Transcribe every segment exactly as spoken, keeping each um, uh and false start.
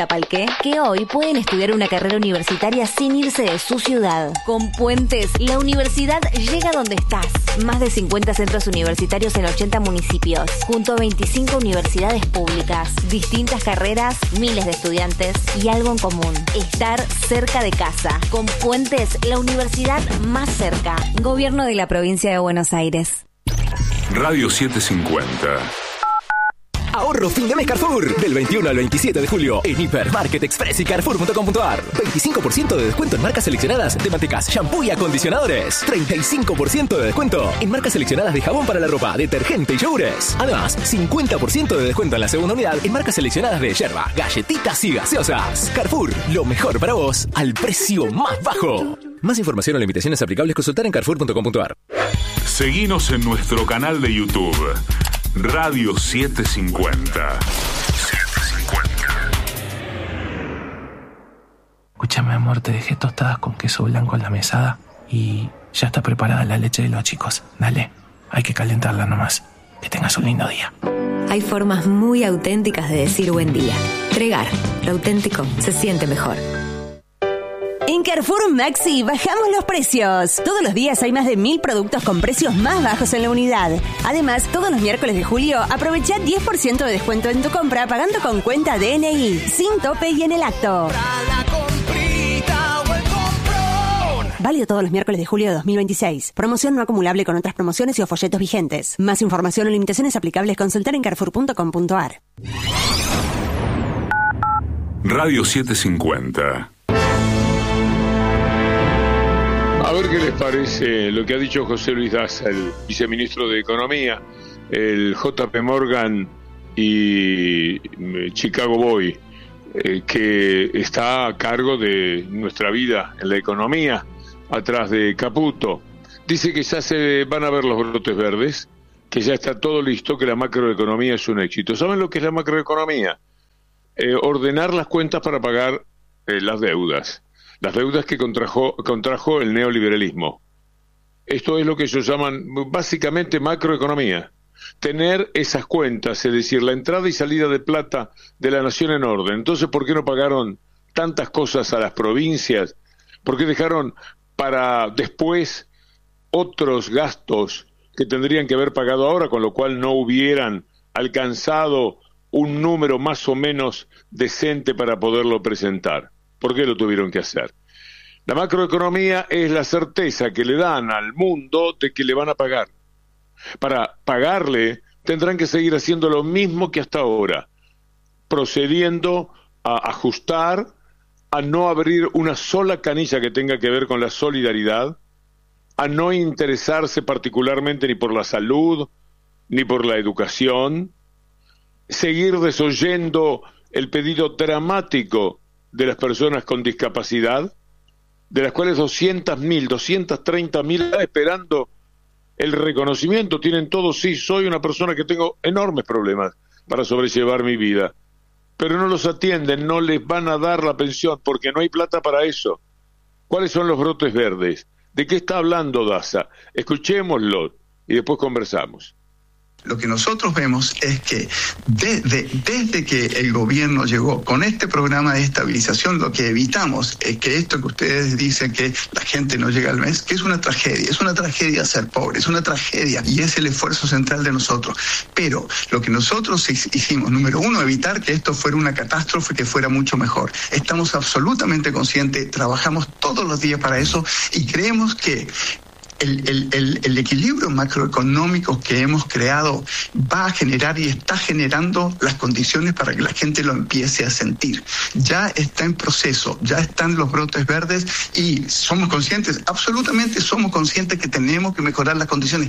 Palqué, que hoy pueden estudiar una carrera universitaria sin irse de su ciudad. Con Puentes, la universidad llega donde estás. Más de cincuenta centros universitarios en ochenta municipios, junto a veinticinco universidades públicas, distintas carreras, miles de estudiantes y algo en común: estar cerca de casa. Con Puentes, la universidad más cerca. Gobierno de la Provincia de Buenos Aires. Radio setecientos cincuenta. Ahorro fin de mes Carrefour. Del veintiuno al veintisiete de julio en Hipermarket Express y Carrefour punto com punto ar. veinticinco por ciento de descuento en marcas seleccionadas de mantecas, shampoo y acondicionadores. treinta y cinco por ciento de descuento en marcas seleccionadas de jabón para la ropa, detergente y yogures. Además, cincuenta por ciento de descuento en la segunda unidad en marcas seleccionadas de yerba, galletitas y gaseosas. Carrefour, lo mejor para vos al precio más bajo. Más información o limitaciones aplicables consultar en Carrefour punto com punto ar. Seguinos en nuestro canal de YouTube. Radio setecientos cincuenta. setecientos cincuenta. Escúchame, amor, te dejé tostadas con queso blanco en la mesada y ya está preparada la leche de los chicos. Dale, hay que calentarla nomás. Que tengas un lindo día. Hay formas muy auténticas de decir buen día. Tregar, lo auténtico se siente mejor. En Carrefour Maxi bajamos los precios. Todos los días hay más de mil productos con precios más bajos en la unidad. Además, todos los miércoles de julio aprovecha diez por ciento de descuento en tu compra pagando con cuenta D N I, sin tope y en el acto. Válido todos los miércoles de julio de dos mil veintiséis. Promoción no acumulable con otras promociones y o folletos vigentes. Más información o limitaciones aplicables consultar en Carrefour punto com punto ar. Radio setecientos cincuenta. A ver qué les parece lo que ha dicho José Luis Daza, el viceministro de Economía, el J P Morgan y Chicago Boy, eh, que está a cargo de nuestra vida en la economía, atrás de Caputo. Dice que ya se van a ver los brotes verdes, que ya está todo listo, que la macroeconomía es un éxito. ¿Saben lo que es la macroeconomía? Eh, ordenar las cuentas para pagar eh, las deudas. Las deudas que contrajo, contrajo el neoliberalismo. Esto es lo que ellos llaman básicamente macroeconomía. Tener esas cuentas, es decir, la entrada y salida de plata de la nación en orden. Entonces, ¿por qué no pagaron tantas cosas a las provincias? ¿Por qué dejaron para después otros gastos que tendrían que haber pagado ahora, con lo cual no hubieran alcanzado un número más o menos decente para poderlo presentar? ¿Por qué lo tuvieron que hacer? La macroeconomía es la certeza que le dan al mundo de que le van a pagar. Para pagarle tendrán que seguir haciendo lo mismo que hasta ahora, procediendo a ajustar, a no abrir una sola canilla que tenga que ver con la solidaridad, a no interesarse particularmente ni por la salud, ni por la educación, seguir desoyendo el pedido dramático de las personas con discapacidad, de las cuales doscientas mil, doscientas treinta mil están esperando el reconocimiento. Tienen todos, sí, soy una persona que tengo enormes problemas para sobrellevar mi vida, pero no los atienden, no les van a dar la pensión porque no hay plata para eso. ¿Cuáles son los brotes verdes? ¿De qué está hablando Daza? Escuchémoslo y después conversamos. Lo que nosotros vemos es que desde, desde que el gobierno llegó con este programa de estabilización, lo que evitamos es que esto que ustedes dicen que la gente no llega al mes, que es una tragedia, es una tragedia ser pobre, es una tragedia y es el esfuerzo central de nosotros. Pero lo que nosotros hicimos, número uno, evitar que esto fuera una catástrofe, que fuera mucho mejor. Estamos absolutamente conscientes, trabajamos todos los días para eso y creemos que El, el, el, el equilibrio macroeconómico que hemos creado va a generar y está generando las condiciones para que la gente lo empiece a sentir. Ya está en proceso, ya están los brotes verdes y somos conscientes, absolutamente somos conscientes que tenemos que mejorar las condiciones.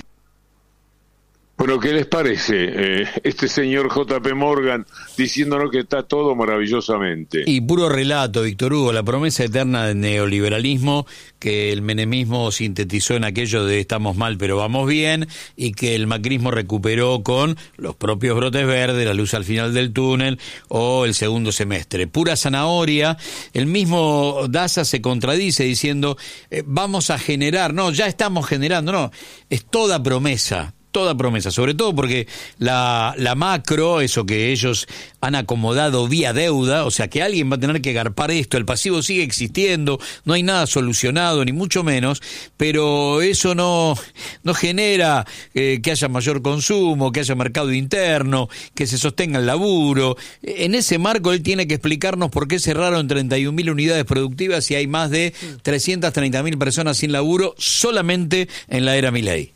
Bueno, ¿qué les parece eh, este señor J P Morgan diciéndonos que está todo maravillosamente? Y puro relato, Víctor Hugo, la promesa eterna del neoliberalismo que el menemismo sintetizó en aquello de estamos mal pero vamos bien, y que el macrismo recuperó con los propios brotes verdes, la luz al final del túnel o el segundo semestre. Pura zanahoria. El mismo Daza se contradice diciendo eh, vamos a generar, no, ya estamos generando, no, es toda promesa. toda promesa, sobre todo porque la, la macro, eso que ellos han acomodado vía deuda, o sea que alguien va a tener que garpar esto, el pasivo sigue existiendo, no hay nada solucionado, ni mucho menos, pero eso no, no genera eh, que haya mayor consumo, que haya mercado interno, que se sostenga el laburo. En ese marco él tiene que explicarnos por qué cerraron treinta y un mil unidades productivas y hay más de trescientas treinta mil personas sin laburo solamente en la era Milei.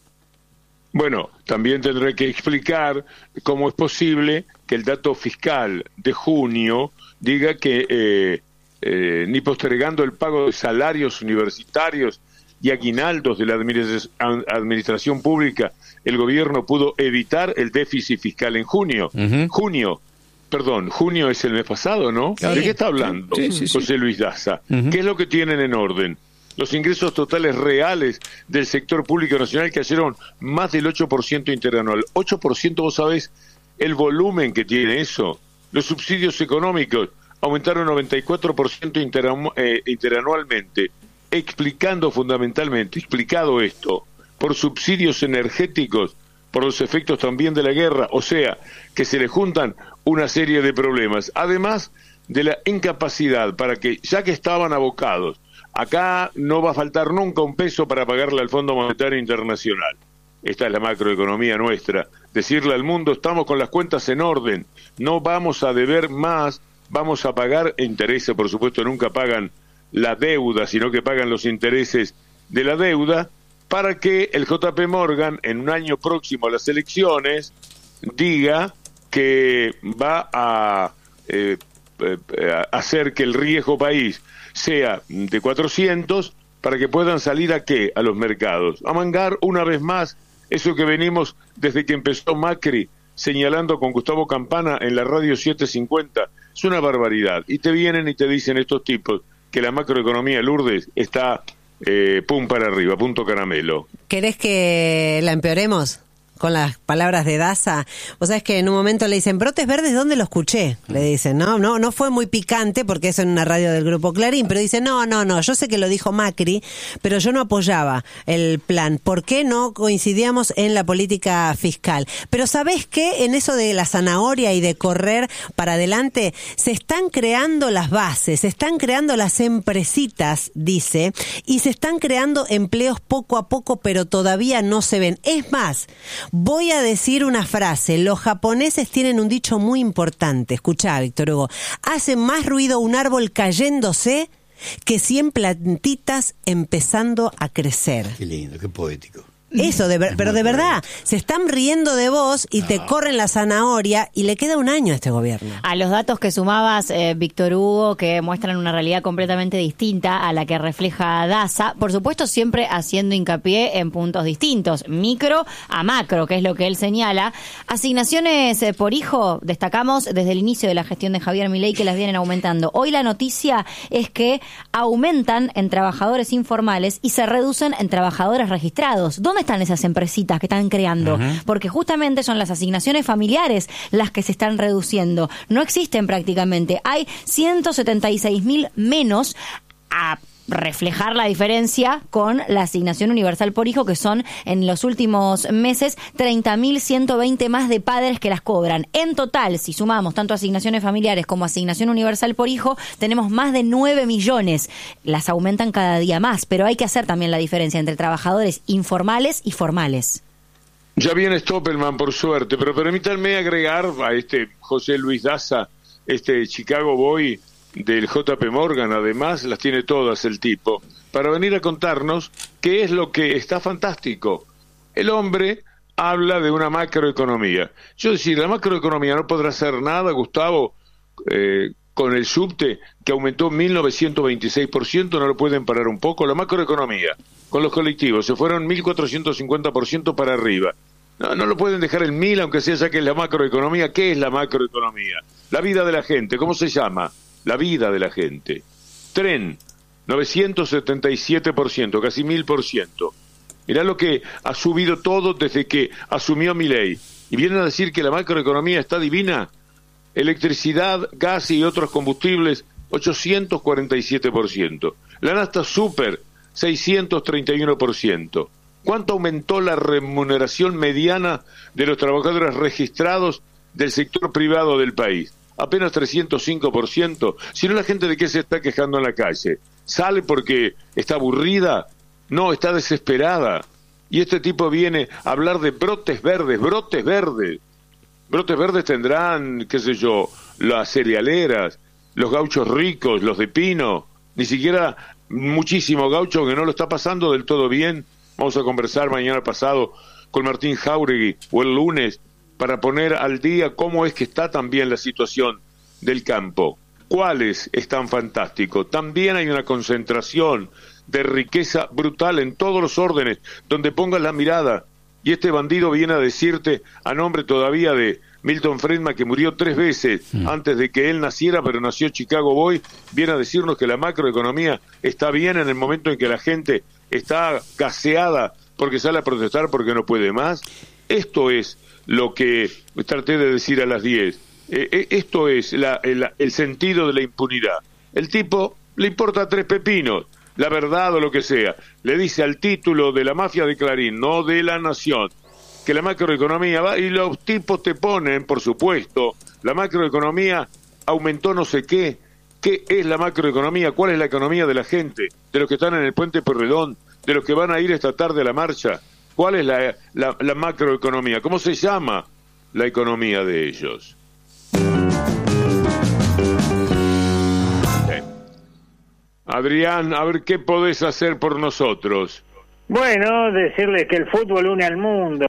Bueno, también tendré que explicar cómo es posible que el dato fiscal de junio diga que eh, eh, ni postergando el pago de salarios universitarios y aguinaldos de la administración pública, el gobierno pudo evitar el déficit fiscal en junio. Uh-huh. Junio, perdón, junio es el mes pasado, ¿no? Sí. ¿De qué está hablando sí, sí, sí. José Luis Daza? Uh-huh. ¿Qué es lo que tienen en orden? Los ingresos totales reales del sector público nacional cayeron más del ocho por ciento interanual. ocho por ciento, vos sabés el volumen que tiene eso. Los subsidios económicos aumentaron noventa y cuatro por ciento interanu- eh, interanualmente, explicando fundamentalmente, explicado esto, por subsidios energéticos, por los efectos también de la guerra, o sea, que se le juntan una serie de problemas, además de la incapacidad para que, ya que estaban abocados, acá no va a faltar nunca un peso para pagarle al Fondo Monetario Internacional. Esta es la macroeconomía nuestra. Decirle al mundo, estamos con las cuentas en orden, no vamos a deber más, vamos a pagar intereses, por supuesto nunca pagan la deuda, sino que pagan los intereses de la deuda, para que el J P Morgan, en un año próximo a las elecciones, diga que va a eh, eh, hacer que el riesgo país sea de cuatrocientos, para que puedan salir a qué, a los mercados, a mangar una vez más eso que venimos desde que empezó Macri señalando con Gustavo Campana en la radio setecientos cincuenta. Es una barbaridad, y te vienen y te dicen estos tipos que la macroeconomía, Lourdes, está eh, pum para arriba, punto caramelo. ¿Querés que la empeoremos con las palabras de Daza? O sea, es que en un momento le dicen, brotes verdes, ¿dónde lo escuché? Le dicen, no, no, no fue muy picante porque es en una radio del Grupo Clarín, pero dice, no, no, no, yo sé que lo dijo Macri, pero yo no apoyaba el plan. ¿Por qué no coincidíamos en la política fiscal? Pero ¿sabés qué? En eso de la zanahoria y de correr para adelante, se están creando las bases, se están creando las empresitas, dice, y se están creando empleos poco a poco, pero todavía no se ven. Es más, voy a decir una frase. Los japoneses tienen un dicho muy importante. Escuchá, Víctor Hugo. Hace más ruido un árbol cayéndose que cien plantitas empezando a crecer. Qué lindo, qué poético. Eso, de ver, pero de verdad, se están riendo de vos y no. te corren la zanahoria y le queda un año a este gobierno. A los datos que sumabas, eh, Víctor Hugo, que muestran una realidad completamente distinta a la que refleja Daza, por supuesto siempre haciendo hincapié en puntos distintos, micro a macro, que es lo que él señala. Asignaciones eh, por hijo, destacamos desde el inicio de la gestión de Javier Milei que las vienen aumentando. Hoy la noticia es que aumentan en trabajadores informales y se reducen en trabajadores registrados. ¿Dónde están esas empresitas que están creando? Uh-huh. Porque justamente son las asignaciones familiares las que se están reduciendo. No existen prácticamente. Hay ciento setenta y seis mil menos a reflejar la diferencia con la asignación universal por hijo, que son en los últimos meses treinta mil ciento veinte más de padres que las cobran. En total, si sumamos tanto asignaciones familiares como asignación universal por hijo, tenemos más de nueve millones. Las aumentan cada día más, pero hay que hacer también la diferencia entre trabajadores informales y formales. Ya viene Stoppelman, por suerte, pero permítanme agregar a este José Luis Daza, este Chicago Boy del J P Morgan, además las tiene todas el tipo, para venir a contarnos qué es lo que está fantástico. El hombre habla de una macroeconomía. Yo decir, la macroeconomía no podrá hacer nada, Gustavo, eh, con el subte que aumentó mil novecientos veintiséis por ciento, no lo pueden parar un poco. La macroeconomía, con los colectivos, se fueron mil cuatrocientos cincuenta por ciento para arriba. No, no lo pueden dejar en mil, aunque sea ya que es la macroeconomía. ¿Qué es la macroeconomía? La vida de la gente, ¿cómo se llama? La vida de la gente. Tren, novecientos setenta y siete por ciento, casi mil por ciento. Mirá lo que ha subido todo desde que asumió Milei. Y vienen a decir que la macroeconomía está divina. Electricidad, gas y otros combustibles, ochocientos cuarenta y siete por ciento. La nafta super, seiscientos treinta y uno por ciento. ¿Cuánto aumentó la remuneración mediana de los trabajadores registrados del sector privado del país? Apenas trescientos cinco por ciento. Si no, la gente de qué se está quejando en la calle. ¿Sale porque está aburrida? No, está desesperada. Y este tipo viene a hablar de brotes verdes, brotes verdes. Brotes verdes tendrán, qué sé yo, las cerealeras, los gauchos ricos, los de pino, ni siquiera muchísimo gaucho que no lo está pasando del todo bien. Vamos a conversar mañana pasado con Martín Jáuregui o el lunes para poner al día cómo es que está también la situación del campo. ¿Cuáles están fantásticos? También hay una concentración de riqueza brutal en todos los órdenes, donde pongas la mirada. Y este bandido viene a decirte, a nombre todavía de Milton Friedman, que murió tres veces mm. antes de que él naciera, pero nació Chicago Boy, viene a decirnos que la macroeconomía está bien en el momento en que la gente está gaseada porque sale a protestar porque no puede más. Esto es lo que traté de decir a las diez. Eh, esto es la, el, el sentido de la impunidad. El tipo le importa tres pepinos, la verdad o lo que sea. Le dice al título de la mafia de Clarín, no de La Nación, que la macroeconomía va, y los tipos te ponen, por supuesto, la macroeconomía aumentó no sé qué. ¿Qué es la macroeconomía? ¿Cuál es la economía de la gente? De los que están en el Puente Pueyrredón, de los que van a ir esta tarde a la marcha. ¿Cuál es la, la, la macroeconomía? ¿Cómo se llama la economía de ellos? Adrián, a ver qué podés hacer por nosotros. Bueno, decirles que el fútbol une al mundo.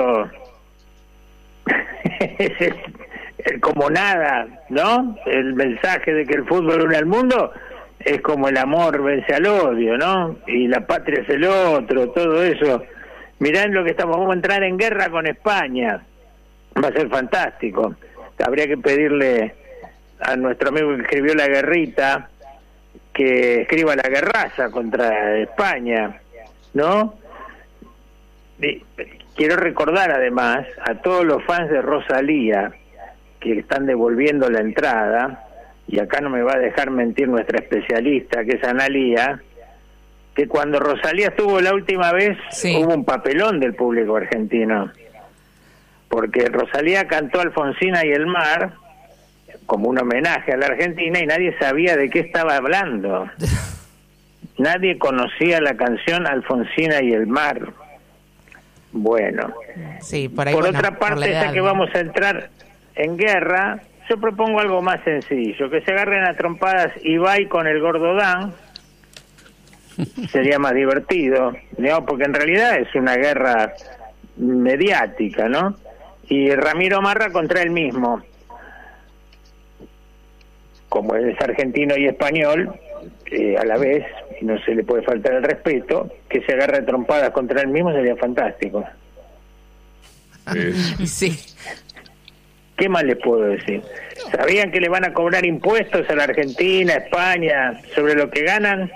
Es como nada, ¿no? El mensaje de que el fútbol une al mundo es como el amor vence al odio, ¿no? Y la patria es el otro, todo eso. Mirá en lo que estamos, vamos a entrar en guerra con España. Va a ser fantástico. Habría que pedirle a nuestro amigo que escribió La Guerrita que escriba la guerraza contra España, ¿no? Y quiero recordar además a todos los fans de Rosalía que están devolviendo la entrada, y acá no me va a dejar mentir nuestra especialista, que es Analía, que cuando Rosalía estuvo la última vez, sí, hubo un papelón del público argentino, porque Rosalía cantó Alfonsina y el mar como un homenaje a la Argentina y nadie sabía de qué estaba hablando. Nadie conocía la canción Alfonsina y el mar. Bueno, sí, por, ahí, por bueno, otra parte, ya que vamos a entrar en guerra, yo propongo algo más sencillo, que se agarren a trompadas Ibai con el Gordo Dan. Sería más divertido, ¿no? Porque en realidad es una guerra mediática, ¿no? Y Ramiro Marra contra él mismo. Como él es argentino y español, eh, a la vez, y no se le puede faltar el respeto, que se agarre a trompadas contra él mismo sería fantástico. Sí. ¿Qué más les puedo decir? ¿Sabían que le van a cobrar impuestos a la Argentina, a España, sobre lo que ganan?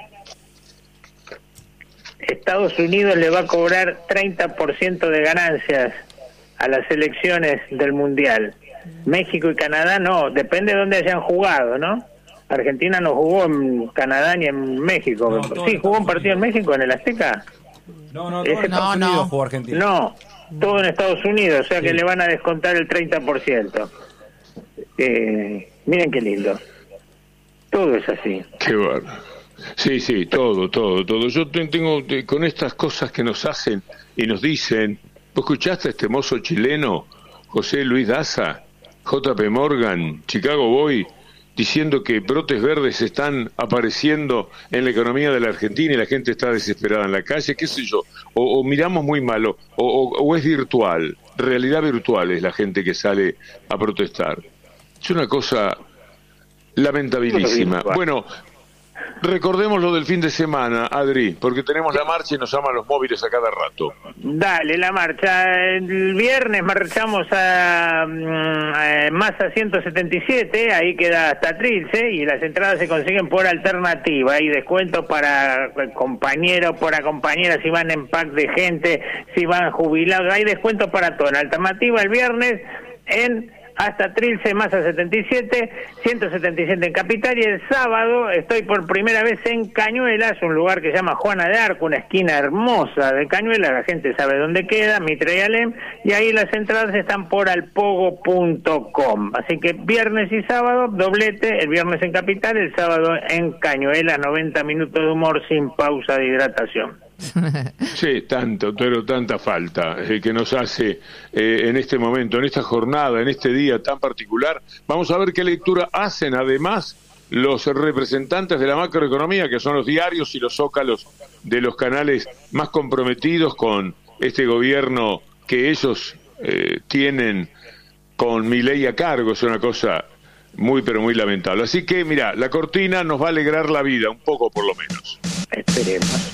Estados Unidos le va a cobrar treinta por ciento de ganancias a las elecciones del Mundial. México y Canadá no, depende de dónde hayan jugado, ¿no? Argentina no jugó en Canadá ni en México. No, sí, jugó un partido en México, en el Azteca. No, no, todo en Estados no, Unidos no. jugó Argentina. No, todo en Estados Unidos, o sea sí, que le van a descontar el treinta por ciento. Eh, miren qué lindo. Todo es así. Qué bueno. Sí, sí, todo, todo, todo. Yo tengo, con estas cosas que nos hacen y nos dicen, ¿vos escuchaste a este mozo chileno, José Luis Daza, J P Morgan, Chicago Boy, diciendo que brotes verdes están apareciendo en la economía de la Argentina y la gente está desesperada en la calle? ¿Qué sé yo? O, o miramos muy malo, o, o, o es virtual, realidad virtual es la gente que sale a protestar. Es una cosa lamentabilísima. Bueno, recordemos lo del fin de semana, Adri, porque tenemos la marcha y nos llaman los móviles a cada rato. Dale, la marcha. El viernes marchamos a, a Massa ciento setenta y siete, ahí queda hasta Trilce, y las entradas se consiguen por alternativa. Hay descuento para compañeros, para compañeras, si van en pack de gente, si van jubilados, hay descuento para todo. En alternativa el viernes en hasta Trilce, Massa setenta y siete, ciento setenta y siete en Capital, y el sábado estoy por primera vez en Cañuelas, un lugar que se llama Juana de Arco, una esquina hermosa de Cañuelas, la gente sabe dónde queda, Mitre y Alem, y ahí las entradas están por alpogo punto com. Así que viernes y sábado, doblete, el viernes en Capital, el sábado en Cañuelas, noventa minutos de humor sin pausa de hidratación. Sí, tanto, pero tanta falta eh, que nos hace eh, en este momento, en esta jornada, en este día tan particular. Vamos a ver qué lectura hacen además los representantes de la macroeconomía, que son los diarios y los zócalos de los canales más comprometidos con este gobierno que ellos eh, tienen con Milei a cargo. Es una cosa muy, pero muy lamentable. Así que, mira, la cortina nos va a alegrar la vida, un poco por lo menos. Esperemos.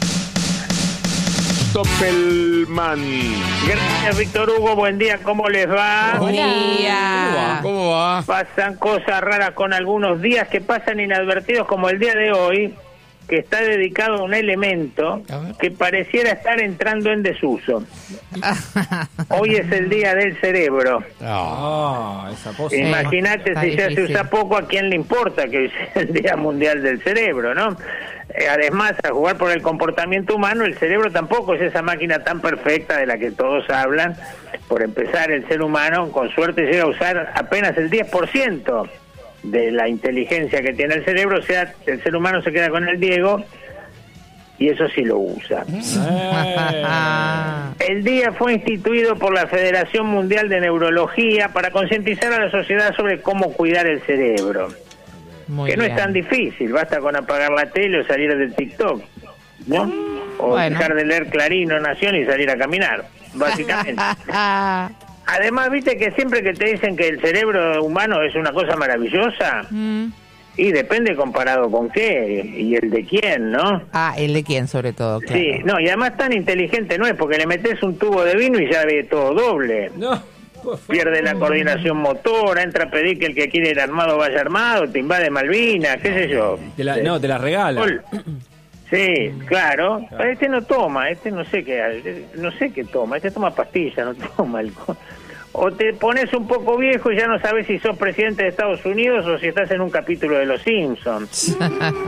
Doppelman. Gracias, Víctor Hugo. Buen día, ¿cómo les va? Buen día. ¿Cómo va? Pasan cosas raras con algunos días que pasan inadvertidos, como el día de hoy, que está dedicado a un elemento que pareciera estar entrando en desuso. Hoy es el día del cerebro. Oh, esa cosa. Imagínate si ya se usa poco, ¿a quién le importa que hoy sea el Día Mundial del Cerebro, no? Eh, además, a jugar por el comportamiento humano, el cerebro tampoco es esa máquina tan perfecta de la que todos hablan. Por empezar, el ser humano, con suerte, llega a usar apenas el diez por ciento de la inteligencia que tiene el cerebro, o sea, el ser humano se queda con el Diego, y eso sí lo usa. El día fue instituido por la Federación Mundial de Neurología para concientizar a la sociedad sobre cómo cuidar el cerebro. Muy que no bien. Es tan difícil, basta con apagar la tele o salir del TikTok, ¿no? O bueno. Dejar de leer Clarín o Nación y salir a caminar, básicamente. Además, viste que siempre que te dicen que el cerebro humano es una cosa maravillosa, mm. y depende comparado con qué, y el de quién, ¿no? Ah, el de quién sobre todo, claro. Sí, no, y además tan inteligente no es, porque le metes un tubo de vino y ya ve todo doble. No. Pierde la coordinación motora, entra a pedir que el que quiere ir armado vaya armado, te invade Malvinas, qué sé yo. Te la, no, te la regala. Sí, claro. Este no toma, este no sé qué, no sé qué toma, este toma pastilla, no toma alcohol. O te pones un poco viejo y ya no sabes si sos presidente de Estados Unidos o si estás en un capítulo de Los Simpsons.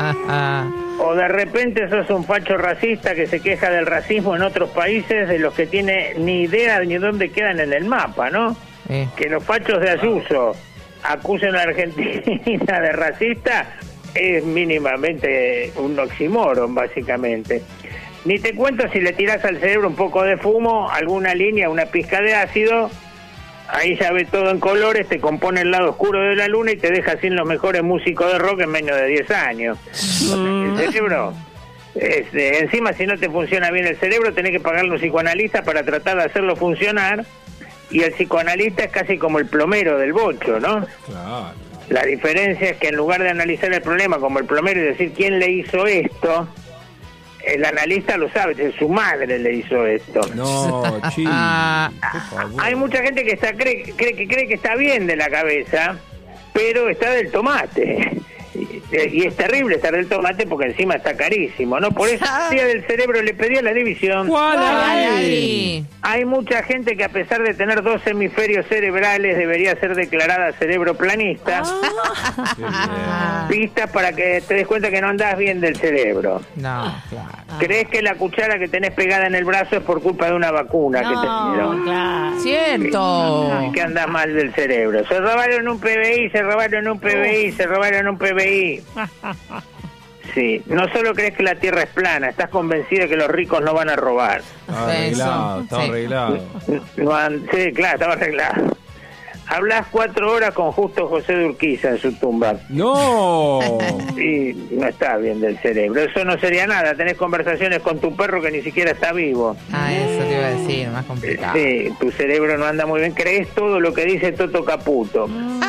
O de repente sos un facho racista que se queja del racismo en otros países de los que tiene ni idea ni dónde quedan en el mapa, ¿no? Eh. Que los fachos de Ayuso acusen a Argentina de racista es mínimamente un oxímoron, básicamente. Ni te cuento si le tirás al cerebro un poco de fumo, alguna línea, una pizca de ácido. Ahí ya ve todo en colores, te compone el lado oscuro de la luna y te deja sin los mejores músicos de rock en menos de diez años. El cerebro, este, encima si no te funciona bien el cerebro, tenés que pagarle a un psicoanalista para tratar de hacerlo funcionar, y el psicoanalista es casi como el plomero del bocho, ¿no? Claro. La diferencia es que en lugar de analizar el problema como el plomero y decir quién le hizo esto, el analista lo sabe, su madre le hizo esto. No, chido. Hay mucha gente que está cree, cree que cree que está bien de la cabeza, pero está del tomate. Y es terrible estar del tomate porque encima está carísimo, ¿no? Por eso el Día del Cerebro le pedí a la división. Ay. Hay mucha gente que, a pesar de tener dos hemisferios cerebrales, debería ser declarada cerebroplanista. Ah. Pistas para que te des cuenta que no andás bien del cerebro. No, claro. ¿Crees que la cuchara que tenés pegada en el brazo es por culpa de una vacuna no, que te dieron? Claro. Cierto. Es que andás mal del cerebro. Se robaron un P B I, se robaron un P B I, se robaron un P B I. Sí, no solo crees que la Tierra es plana, estás convencido de que los ricos no van a robar. Está arreglado, está sí. arreglado. No han, sí, claro, estaba arreglado. Hablas cuatro horas con Justo José de Urquiza en su tumba. ¡No! Sí, no está bien del cerebro. Eso no sería nada. Tenés conversaciones con tu perro que ni siquiera está vivo. Ah, eso te iba a decir, más complicado. Sí, tu cerebro no anda muy bien. Crees todo lo que dice Toto Caputo.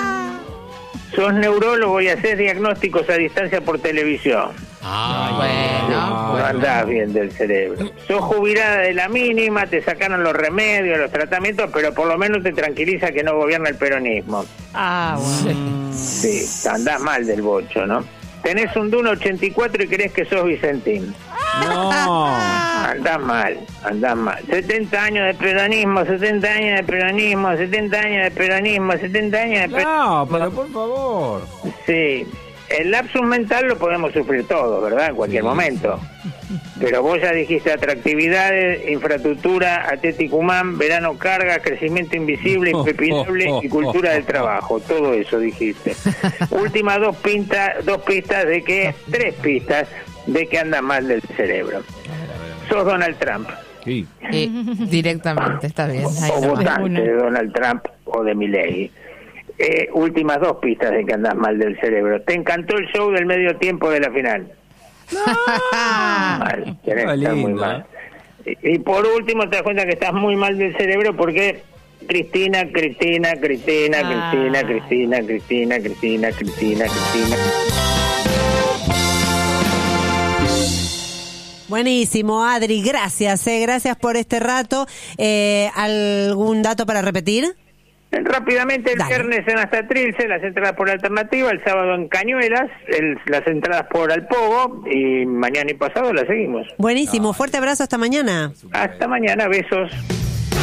Sos neurólogo y haces diagnósticos a distancia por televisión. Ah, bueno. No bueno. andás bien del cerebro. Sos jubilada de la mínima, te sacaron los remedios, los tratamientos, pero por lo menos te tranquiliza que no gobierna el peronismo. Ah, bueno. Sí, andás mal del bocho, ¿no? Tenés un Duna ochenta y cuatro y crees que sos Vicentín. No. Andás mal, andás mal. setenta años de peronismo, setenta años de peronismo, setenta años de peronismo, setenta años de peronismo. No, pero por favor. Sí, el lapsus mental lo podemos sufrir todos, ¿verdad? En cualquier Sí. momento. Pero vos ya dijiste atractividades, infraestructura, Ateticumán, verano carga, crecimiento invisible, impepinable y cultura del trabajo. Todo eso dijiste. Últimas dos pintas, dos pistas de que, tres pistas de que anda mal del cerebro. Sos Donald Trump. Sí. Eh, directamente, está bien. Ahí O nomás. votante de Donald Trump o de Milei. Eh, últimas dos pistas de que andás mal del cerebro. ¿Te encantó el show del medio tiempo de la final? Mal, tenés que estar muy lindo, mal. Y, y por último te das cuenta que estás muy mal del cerebro porque Cristina, Cristina, Cristina, Ah. Cristina, Cristina, Cristina, Cristina, Cristina, Cristina. Buenísimo, Adri, gracias, eh, gracias por este rato. Eh, ¿Algún dato para repetir? Rápidamente, el Dale. viernes en Hasta Trilce, las entradas por Alternativa, el sábado en Cañuelas, el- las entradas por Alpogo, y mañana y pasado las seguimos. Buenísimo, fuerte abrazo, hasta mañana. Hasta mañana, besos.